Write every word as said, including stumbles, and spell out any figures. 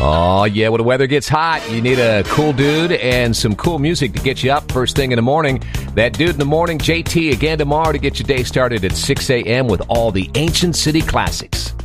Oh, yeah, when the weather gets hot, you need a cool dude and some cool music to get you up first thing in the morning. That dude in the morning, J T, again tomorrow to get your day started at six a.m. with all the Ancient City classics.